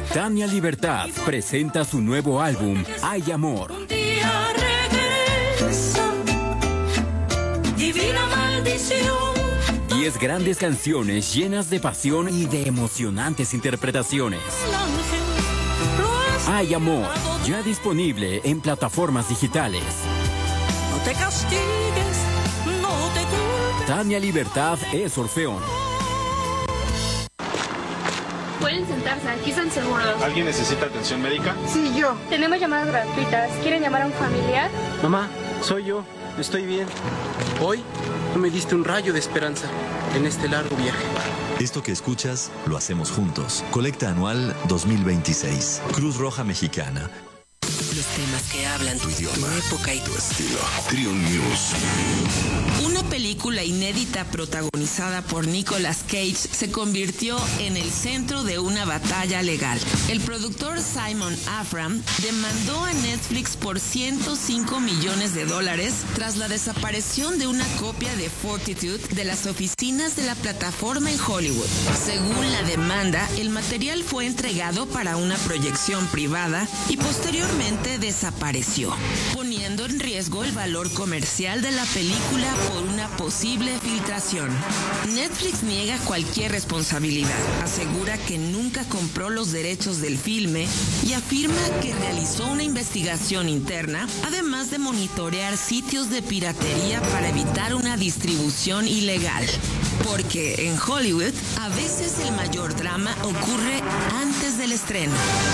Tania Libertad presenta su nuevo álbum, Hay Amor. Un día regresa, divina maldición. 10 grandes canciones llenas de pasión y de emocionantes interpretaciones. Hay Amor, ya disponible en plataformas digitales. No te castigues, no te culpes. Tania Libertad es Orfeón. Pueden sentarse, aquí están seguros. ¿Alguien necesita atención médica? Sí, yo. Tenemos llamadas gratuitas. ¿Quieren llamar a un familiar? Mamá, soy yo. Estoy bien. Hoy tú me diste un rayo de esperanza en este largo viaje. Esto que escuchas, lo hacemos juntos. Colecta anual 2026. Cruz Roja Mexicana. Los temas que hablan tu idioma, tu época y tu estilo. Trion News. Una película inédita protagonizada por Nicolas Cage se convirtió en el centro de una batalla legal. El productor Simon Afram demandó a Netflix por $105 millones tras la desaparición de una copia de Fortitude de las oficinas de la plataforma en Hollywood. Según la demanda, el material fue entregado para una proyección privada y posteriormente desapareció, poniendo en riesgo el valor comercial de la película por una posible filtración. Netflix niega cualquier responsabilidad, asegura que nunca compró los derechos del filme y afirma que realizó una investigación interna, además de monitorear sitios de piratería para evitar una distribución ilegal. Porque en Hollywood, a veces el mayor drama ocurre antes del estreno.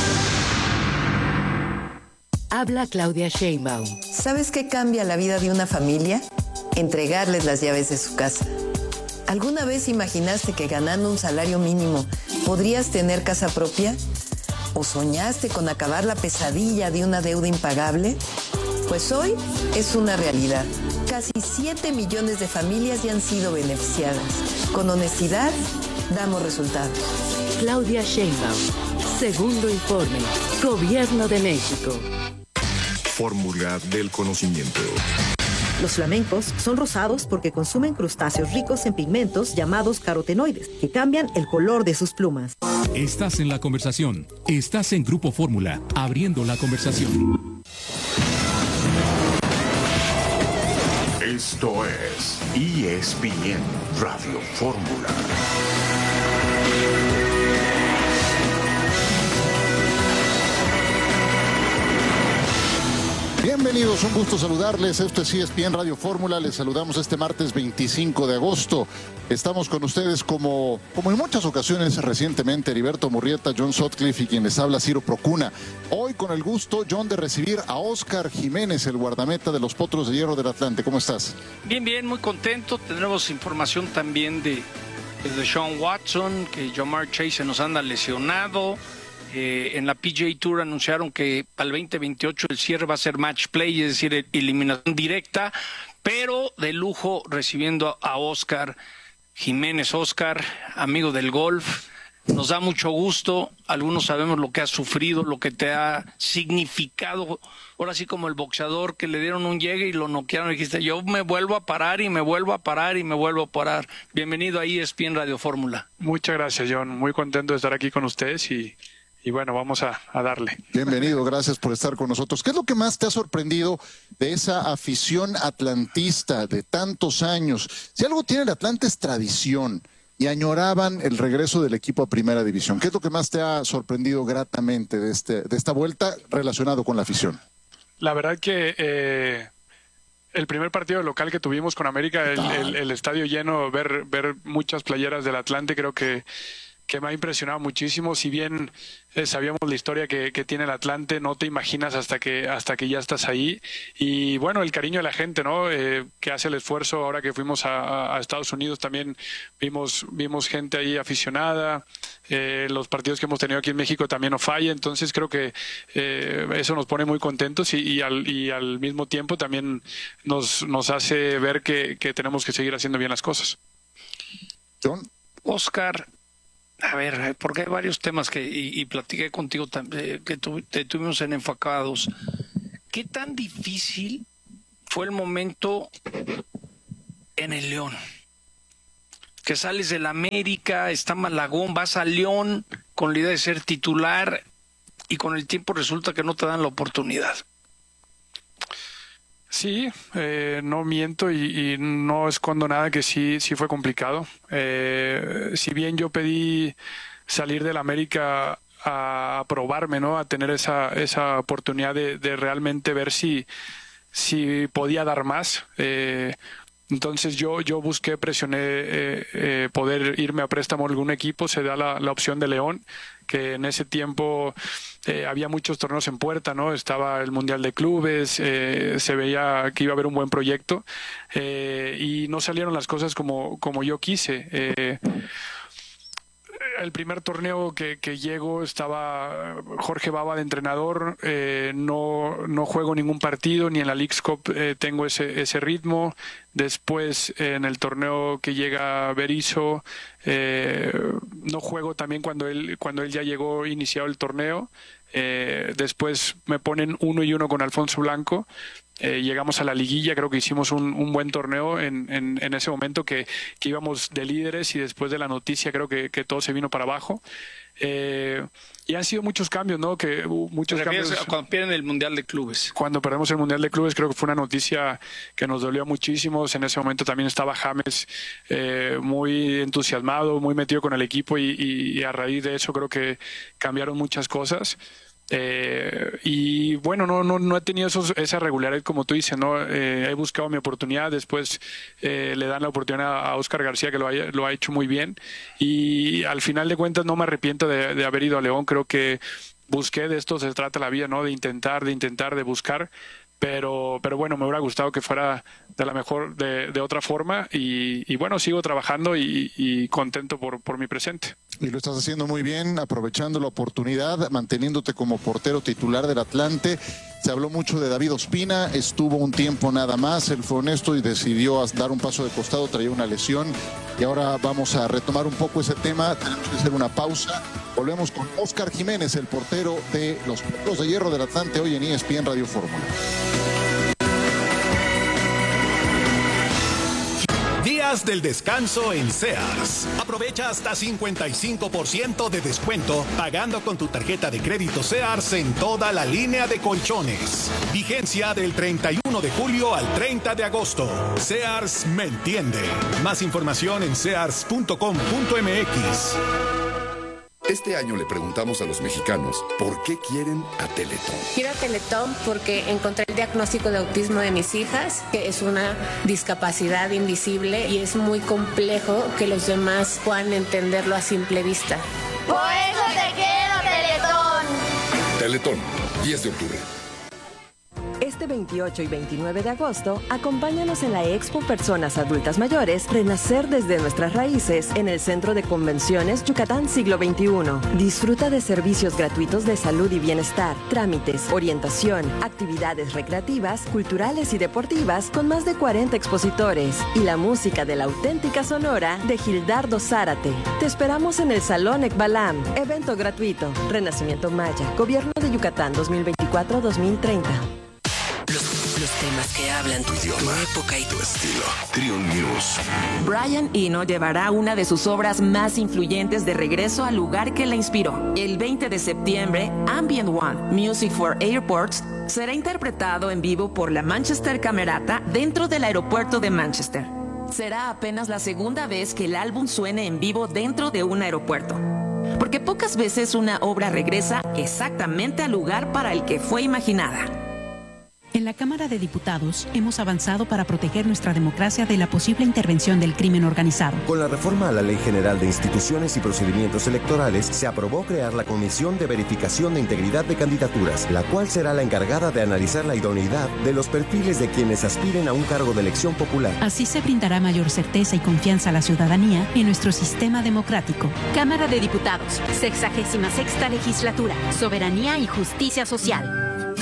Habla Claudia Sheinbaum. ¿Sabes qué cambia la vida de una familia? Entregarles las llaves de su casa. ¿Alguna vez imaginaste que ganando un salario mínimo podrías tener casa propia? ¿O soñaste con acabar la pesadilla de una deuda impagable? Pues hoy es una realidad. Casi 7 millones de familias ya han sido beneficiadas. Con honestidad, damos resultados. Claudia Sheinbaum. Segundo informe. Gobierno de México. Fórmula del conocimiento. Los flamencos son rosados porque consumen crustáceos ricos en pigmentos llamados carotenoides, que cambian el color de sus plumas. Estás en la conversación. Estás en Grupo Fórmula, abriendo la conversación. Esto es ESPN Radio Fórmula. Bienvenidos, un gusto saludarles. Esto es ESPN Radio Fórmula. Les saludamos este martes 25 de agosto. Estamos con ustedes como en muchas ocasiones recientemente, Heriberto Murrieta, John Sutcliffe y quien les habla, Ciro Procuna. Hoy con el gusto, John, de recibir a Óscar Jiménez, el guardameta de los Potros de Hierro del Atlante. ¿Cómo estás? Bien, muy contento. Tendremos información también de Sean Watson, que Jamar Chase se nos anda lesionado. En la PGA Tour anunciaron que para el 2028 el cierre va a ser match play, es decir, eliminación directa, pero de lujo recibiendo a Óscar Jiménez. Óscar, amigo del golf, nos da mucho gusto. Algunos sabemos lo que has sufrido, lo que te ha significado. Ahora sí, como el boxeador que le dieron un llegue y lo noquearon, y dijiste, yo me vuelvo a parar y me vuelvo a parar y me vuelvo a parar. Bienvenido a ESPN Radio Fórmula. Muchas gracias, John. Muy contento de estar aquí con ustedes y bueno, vamos a darle. Bienvenido, gracias por estar con nosotros. ¿Qué es lo que más te ha sorprendido de esa afición atlantista de tantos años? Si algo tiene el Atlante es tradición y añoraban el regreso del equipo a Primera División. ¿Qué es lo que más te ha sorprendido gratamente de esta vuelta relacionado con la afición? La verdad que el primer partido local que tuvimos con América, el estadio lleno, ver muchas playeras del Atlante, creo que me ha impresionado muchísimo. Si bien sabíamos la historia que tiene el Atlante, no te imaginas hasta que ya estás ahí. Y bueno, el cariño de la gente, ¿no? Que hace el esfuerzo. Ahora que fuimos a Estados Unidos también vimos gente ahí aficionada. Los partidos que hemos tenido aquí en México también no falla. Entonces creo que eso nos pone muy contentos y al mismo tiempo también nos hace ver que tenemos que seguir haciendo bien las cosas. John. Óscar, a ver, porque hay varios temas y platiqué contigo que tuvimos en Enfocados. ¿Qué tan difícil fue el momento en el León? Que sales del América, está Malagón, vas a León con la idea de ser titular y con el tiempo resulta que no te dan la oportunidad. Sí, no miento y no escondo nada, que sí fue complicado. Si bien yo pedí salir del América a probarme, ¿no? A tener esa oportunidad de realmente ver si podía dar más. Entonces yo busqué, presioné poder irme a préstamo a algún equipo. Se da la opción de León, que en ese tiempo había muchos torneos en puerta, ¿no? Estaba el Mundial de Clubes, se veía que iba a haber un buen proyecto y no salieron las cosas como yo quise. El primer torneo que llego estaba Jorge Baba de entrenador, no juego ningún partido, ni en la Leagues Cup tengo ese ritmo. Después en el torneo que llega Berizzo, no juego también cuando él ya llegó iniciado el torneo. Después me ponen 1-1 con Alfonso Blanco. Llegamos a la liguilla, creo que hicimos un buen torneo en ese momento que íbamos de líderes, y después de la noticia creo que todo se vino para abajo. Y han sido muchos cambios, ¿no? Muchos cambios. Cuando pierden el Mundial de Clubes. Cuando perdemos el Mundial de Clubes, creo que fue una noticia que nos dolió muchísimo. En ese momento también estaba James muy entusiasmado, muy metido con el equipo, y a raíz de eso creo que cambiaron muchas cosas. Y bueno, no he tenido esa regularidad, como tú dices, ¿no? He buscado mi oportunidad. Después le dan la oportunidad a Óscar García, que lo ha hecho muy bien, y al final de cuentas no me arrepiento de haber ido a León. Creo que busqué, de esto se trata la vida, ¿no? De intentar, de buscar. Pero bueno, me hubiera gustado que fuera de la mejor, de otra forma, y bueno, sigo trabajando y contento por mi presente. Y lo estás haciendo muy bien, aprovechando la oportunidad, manteniéndote como portero titular del Atlante. Se habló mucho de David Ospina, estuvo un tiempo nada más, él fue honesto y decidió dar un paso de costado, traía una lesión, y ahora vamos a retomar un poco ese tema. Tenemos que hacer una pausa. Volvemos con Óscar Jiménez, el portero de los Potros de Hierro del Atlante, hoy en ESPN Radio Fórmula. Días del descanso en Sears. Aprovecha hasta 55% de descuento pagando con tu tarjeta de crédito Sears en toda la línea de colchones. Vigencia del 31 de julio al 30 de agosto. Sears me entiende. Más información en sears.com.mx. Este año le preguntamos a los mexicanos por qué quieren a Teletón. Quiero a Teletón porque encontré el diagnóstico de autismo de mis hijas, que es una discapacidad invisible y es muy complejo que los demás puedan entenderlo a simple vista. Por eso te quiero, Teletón. Teletón, 10 de octubre. Este 28 y 29 de agosto, acompáñanos en la Expo Personas Adultas Mayores, Renacer desde nuestras raíces, en el Centro de Convenciones Yucatán Siglo XXI. Disfruta de servicios gratuitos de salud y bienestar, trámites, orientación, actividades recreativas, culturales y deportivas con más de 40 expositores y la música de la auténtica Sonora de Gildardo Zárate. Te esperamos en el Salón Ekbalam, evento gratuito. Renacimiento Maya, Gobierno de Yucatán 2024-2030. Los temas que hablan tu idioma, tu época y tu estilo. Trio News. Brian Eno llevará una de sus obras más influyentes de regreso al lugar que la inspiró. El 20 de septiembre, Ambient One, Music for Airports, será interpretado en vivo por la Manchester Camerata dentro del aeropuerto de Manchester. Será apenas la segunda vez que el álbum suene en vivo dentro de un aeropuerto, porque pocas veces una obra regresa exactamente al lugar para el que fue imaginada. En la Cámara de Diputados hemos avanzado para proteger nuestra democracia de la posible intervención del crimen organizado. Con la reforma a la Ley General de Instituciones y Procedimientos Electorales, se aprobó crear la Comisión de Verificación de Integridad de Candidaturas, la cual será la encargada de analizar la idoneidad de los perfiles de quienes aspiren a un cargo de elección popular. Así se brindará mayor certeza y confianza a la ciudadanía en nuestro sistema democrático. Cámara de Diputados, 66ª Legislatura, Soberanía y Justicia Social.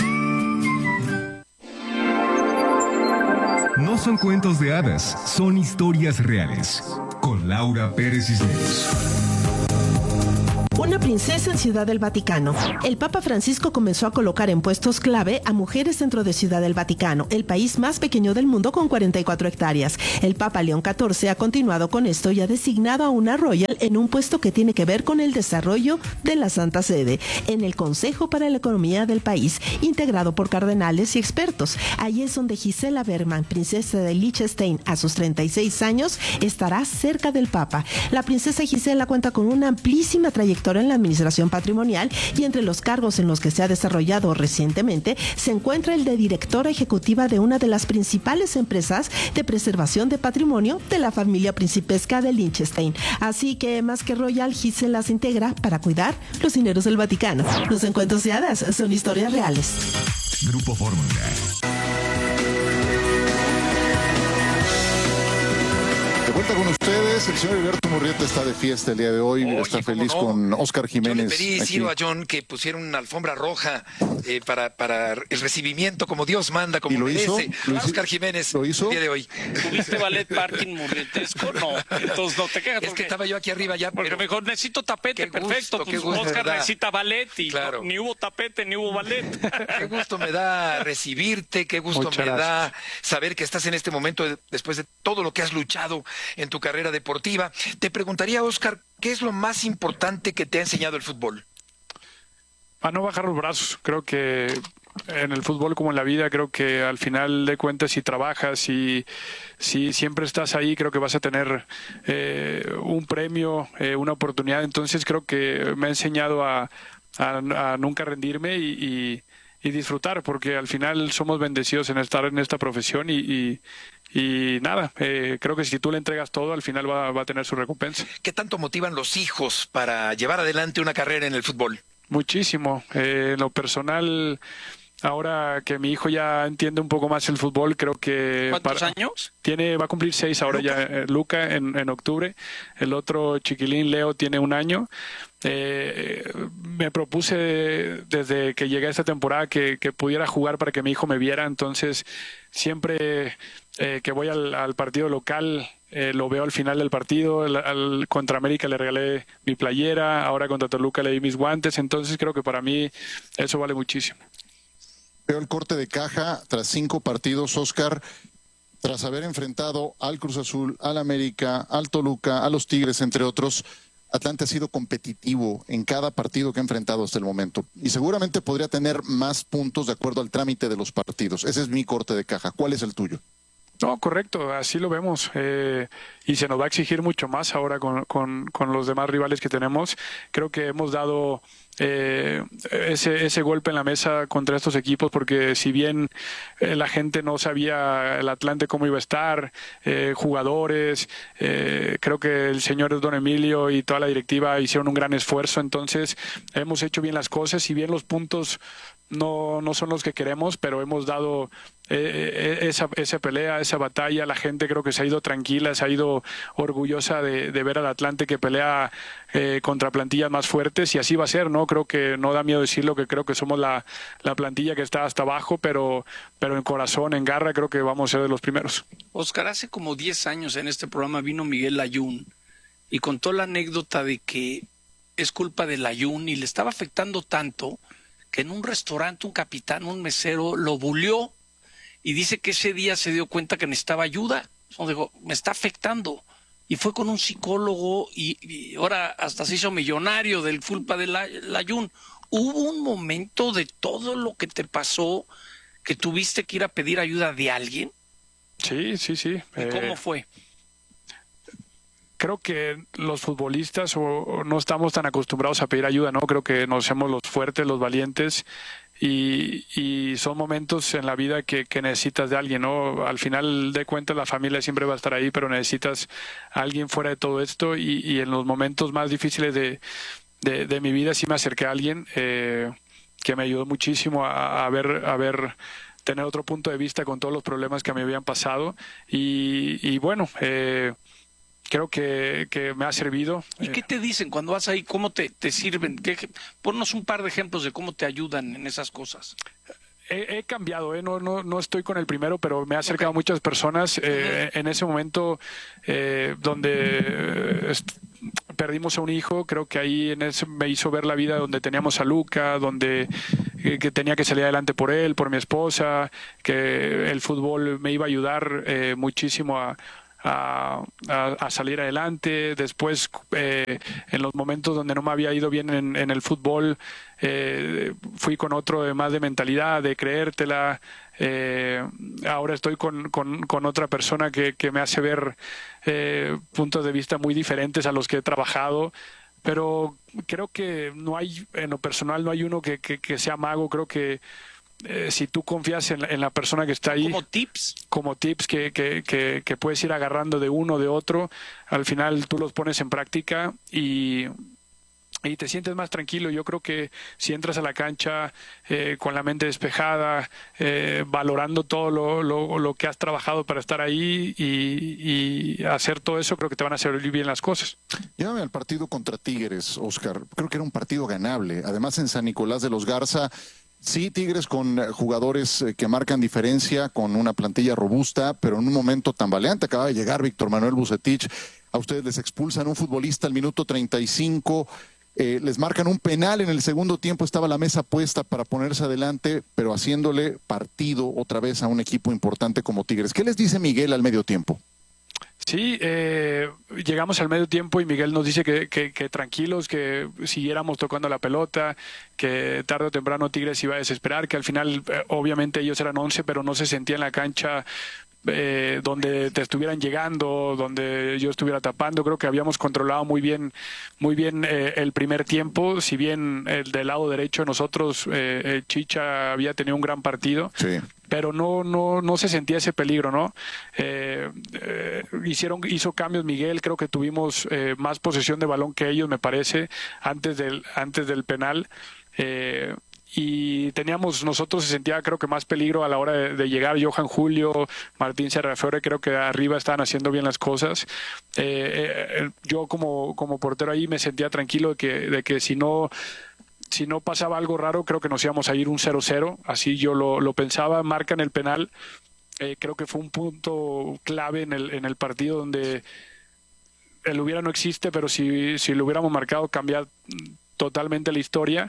No son cuentos de hadas, son historias reales. Con Laura Pérez Cisneros. Una princesa en Ciudad del Vaticano. El Papa Francisco comenzó a colocar en puestos clave a mujeres dentro de Ciudad del Vaticano, el país más pequeño del mundo con 44 hectáreas. El Papa León XIV ha continuado con esto y ha designado a una royal en un puesto que tiene que ver con el desarrollo de la Santa Sede, en el Consejo para la Economía del país, integrado por cardenales y expertos. Ahí es donde Gisela Bergman, princesa de Liechtenstein, a sus 36 años, estará cerca del Papa. La princesa Gisela cuenta con una amplísima trayectoria en la administración patrimonial y entre los cargos en los que se ha desarrollado recientemente se encuentra el de directora ejecutiva de una de las principales empresas de preservación de patrimonio de la familia principesca de Liechtenstein. Así que más que royal, Gisela se integra para cuidar los dineros del Vaticano. Los encuentros de hadas son historias reales. Grupo Fórmula. De vuelta con ustedes, el señor Heriberto Murrieta está de fiesta el día de hoy, está feliz con Óscar Jiménez. Yo le pedí, Ciro, a John que pusiera una alfombra roja para el recibimiento como Dios manda, como merece. Óscar Jiménez, ¿lo hizo? El día de hoy. ¿Tuviste ballet parking murrietesco? No, entonces no te quejas. Es que estaba yo aquí arriba ya. Porque mejor necesito tapete, perfecto. Pues Óscar necesita ballet y claro. Ni hubo tapete, ni hubo ballet. Qué gusto me da recibirte, qué gusto me da saber que estás en este momento después de todo lo que has luchado en tu carrera deportiva. Te preguntaría, Óscar, ¿qué es lo más importante que te ha enseñado el fútbol? A no bajar los brazos. Creo que en el fútbol como en la vida, creo que al final de cuentas si trabajas y si siempre estás ahí, creo que vas a tener un premio, una oportunidad. Entonces creo que me ha enseñado a nunca rendirme y disfrutar, porque al final somos bendecidos en estar en esta profesión y nada, creo que si tú le entregas todo, al final va a tener su recompensa. ¿Qué tanto motivan los hijos para llevar adelante una carrera en el fútbol? Muchísimo. En lo personal, ahora que mi hijo ya entiende un poco más el fútbol, creo que... ¿Cuántos años? Va a cumplir 6 ahora ya, Luca, en octubre. El otro chiquilín, Leo, tiene 1 año. Me propuse desde que llegué a esta temporada que pudiera jugar para que mi hijo me viera, entonces siempre que voy al partido local lo veo al final del partido. Contra América le regalé mi playera, ahora contra Toluca le di mis guantes, entonces creo que para mí eso vale muchísimo. Veo el corte de caja tras 5 partidos, Óscar, tras haber enfrentado al Cruz Azul, al América, al Toluca, a los Tigres, entre otros. Atlante ha sido competitivo en cada partido que ha enfrentado hasta el momento y seguramente podría tener más puntos de acuerdo al trámite de los partidos. Ese es mi corte de caja. ¿Cuál es el tuyo? No, correcto, así lo vemos y se nos va a exigir mucho más ahora con los demás rivales que tenemos. Creo que hemos dado ese golpe en la mesa contra estos equipos, porque si bien la gente no sabía el Atlante cómo iba a estar, jugadores, creo que el señor Don Emilio y toda la directiva hicieron un gran esfuerzo, entonces hemos hecho bien las cosas, si bien los puntos no son los que queremos, pero hemos dado esa pelea, esa batalla. La gente creo que se ha ido tranquila, se ha ido orgullosa de ver al Atlante que pelea contra plantillas más fuertes, y así va a ser, ¿no? Creo que no da miedo decirlo, que creo que somos la plantilla que está hasta abajo, pero en corazón, en garra, creo que vamos a ser de los primeros. Óscar, hace como 10 años en este programa vino Miguel Layún y contó la anécdota de que es culpa del Layún y le estaba afectando tanto que en un restaurante un capitán, un mesero, lo bulió y dice que ese día se dio cuenta que necesitaba ayuda. Dijo, me está afectando. Y fue con un psicólogo y ahora hasta se hizo millonario del culpa del Layún. ¿Hubo un momento de todo lo que te pasó que tuviste que ir a pedir ayuda de alguien? Sí. ¿Y cómo fue? Creo que los futbolistas no estamos tan acostumbrados a pedir ayuda, ¿no? Creo que nos hacemos los fuertes, los valientes, y son momentos en la vida que necesitas de alguien, ¿no? Al final de cuentas la familia siempre va a estar ahí, pero necesitas a alguien fuera de todo esto, y en los momentos más difíciles de mi vida sí me acerqué a alguien que me ayudó muchísimo a tener otro punto de vista con todos los problemas que me habían pasado, y bueno, creo que me ha servido. ¿Y qué te dicen cuando vas ahí? ¿Cómo te sirven? Ponnos un par de ejemplos de cómo te ayudan en esas cosas. He cambiado, no estoy con el primero, pero me ha acercado a muchas personas en ese momento donde perdimos a un hijo, creo que ahí en eso me hizo ver la vida donde teníamos a Luca, donde que tenía que salir adelante por él, por mi esposa, que el fútbol me iba a ayudar muchísimo a salir adelante. Después, en los momentos donde no me había ido bien en el fútbol, fui con otro de más de mentalidad, de creértela. Ahora estoy con otra persona que me hace ver puntos de vista muy diferentes a los que he trabajado. Pero creo que no hay, en lo personal, no hay uno que sea mago. Creo que si tú confías en la persona que está ahí, como tips que puedes ir agarrando de uno de otro, al final tú los pones en práctica y te sientes más tranquilo. Yo creo que si entras a la cancha con la mente despejada, valorando todo lo que has trabajado para estar ahí y hacer todo eso, creo que te van a hacer bien las cosas. Llévame al partido contra Tigres, Oscar. Creo que era un partido ganable. Además, en San Nicolás de los Garza, sí, Tigres con jugadores que marcan diferencia, con una plantilla robusta, pero en un momento tambaleante. Acaba de llegar Víctor Manuel Vucetich. A ustedes les expulsan un futbolista al minuto 35. Les marcan un penal en el segundo tiempo. Estaba la mesa puesta para ponerse adelante, pero haciéndole partido otra vez a un equipo importante como Tigres. ¿Qué les dice Miguel al medio tiempo? Sí, llegamos al medio tiempo y Miguel nos dice que tranquilos, que siguiéramos tocando la pelota, que tarde o temprano Tigres iba a desesperar, que al final obviamente ellos eran 11, pero no se sentía en la cancha donde te estuvieran llegando, donde yo estuviera tapando. Creo que habíamos controlado muy bien el primer tiempo. Si bien el del lado derecho nosotros, Chicha había tenido un gran partido, sí, pero no se sentía ese peligro, ¿no? Hizo cambios Miguel. Creo que tuvimos más posesión de balón que ellos, me parece, antes del penal. Y teníamos, nosotros se sentía creo que más peligro a la hora de llegar. Johan Julio, Martín Serrafiore, creo que arriba estaban haciendo bien las cosas. Yo como portero ahí me sentía tranquilo de que si no pasaba algo raro, creo que nos íbamos a ir un 0-0, así yo lo pensaba. Marcan el penal, creo que fue un punto clave en el partido donde el hubiera no existe, pero si lo hubiéramos marcado cambia totalmente la historia.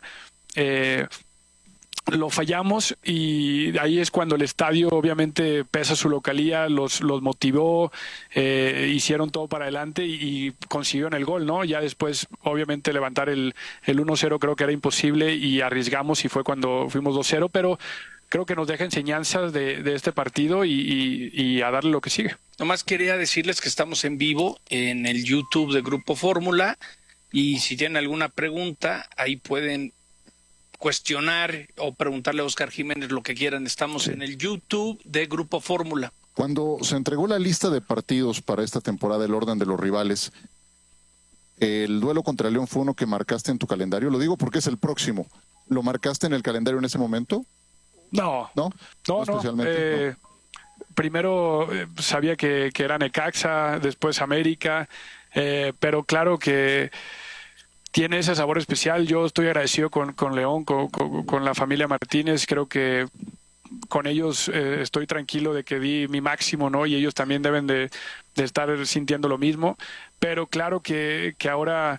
Lo fallamos y ahí es cuando el estadio obviamente pesa su localía, los motivó, hicieron todo para adelante y consiguieron el gol, ¿no? Ya después obviamente levantar el 1-0 creo que era imposible y arriesgamos y fue cuando fuimos 2-0, pero creo que nos deja enseñanzas de este partido y a darle lo que sigue. Nomás quería decirles que estamos en vivo en el YouTube de Grupo Fórmula y si tienen alguna pregunta ahí pueden cuestionar o preguntarle a Oscar Jiménez lo que quieran. Estamos en el YouTube de Grupo Fórmula. Cuando se entregó la lista de partidos para esta temporada, el orden de los rivales, ¿el duelo contra León fue uno que marcaste en tu calendario? Lo digo porque es el próximo. ¿Lo marcaste en el calendario en ese momento? No. ¿No? No, especialmente. No. Primero sabía que era Necaxa, después América, pero claro que tiene ese sabor especial. Yo estoy agradecido con León, con la familia Martínez. Creo que con ellos estoy tranquilo de que di mi máximo, ¿no? Y ellos también deben de estar sintiendo lo mismo. Pero claro que ahora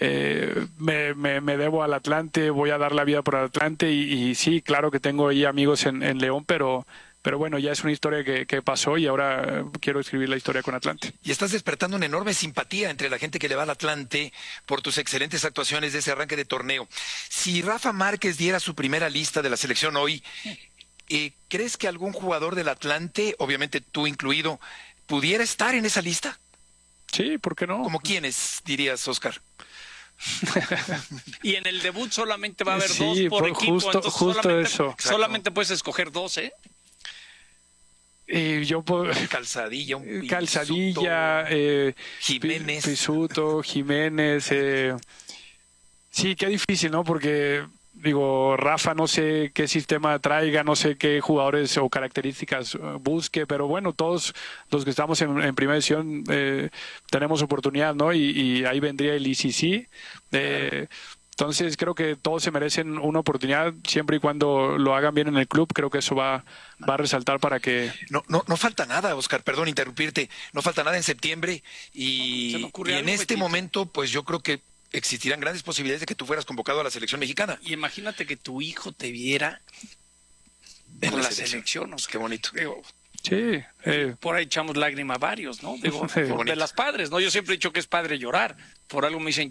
me debo al Atlante, voy a dar la vida por el Atlante y sí, claro que tengo ahí amigos en León, pero bueno, ya es una historia que pasó y ahora quiero escribir la historia con Atlante. Y estás despertando una enorme simpatía entre la gente que le va al Atlante por tus excelentes actuaciones de ese arranque de torneo. Si Rafa Márquez diera su primera lista de la selección hoy, ¿crees que algún jugador del Atlante, obviamente tú incluido, pudiera estar en esa lista? Sí, ¿por qué no? ¿Como quiénes, dirías, Oscar? Y en el debut solamente va a haber dos por equipo, justo solamente puedes escoger dos, ¿eh? Yo puedo... Calzadilla, Jiménez. Pisuto, Jiménez. Sí, qué difícil, ¿no? Porque, digo, Rafa no sé qué sistema traiga, no sé qué jugadores o características busque, pero bueno, todos los que estamos en primera división tenemos oportunidad, ¿no? Y ahí vendría el ICC. Entonces creo que todos se merecen una oportunidad siempre y cuando lo hagan bien en el club. Creo que eso va a resaltar para que... No falta nada, Oscar, perdón interrumpirte, no falta nada en septiembre y en este momento pues yo creo que existirán grandes posibilidades de que tú fueras convocado a la selección mexicana. Y imagínate que tu hijo te viera en la selección. Qué bonito. Sí. Por ahí echamos lágrima varios, ¿no? De las padres, ¿no? Yo siempre he dicho que es padre llorar. Por algo me dicen